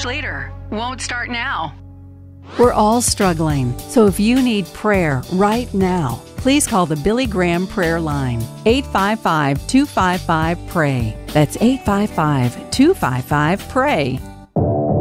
much later. Won't start now. We're all struggling, so if you need prayer right now, please call the Billy Graham Prayer Line, 855-255-PRAY. That's 855-255-PRAY.